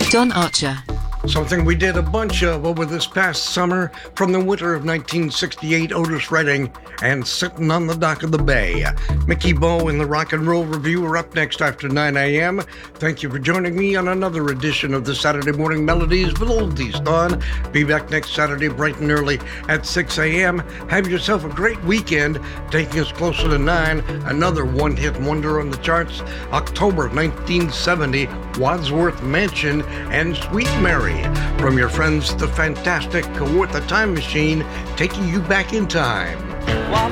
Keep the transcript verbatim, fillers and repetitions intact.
Don Archer. Something we did a bunch of over this past summer from the winter of nineteen sixty-eight, Otis Redding and Sitting on the Dock of the Bay. Mickey Bowe and the Rock and Roll Review are up next after nine a.m. Thank you for joining me on another edition of the Saturday Morning Melodies with Oldies Don. Be back next Saturday bright and early at six a.m. Have yourself a great weekend. Taking us closer to nine, another one-hit wonder on the charts, October of nineteen seventy, Wadsworth Mansion and Sweet Mary. From your friends, the fantastic With the Time Machine, taking you back in time.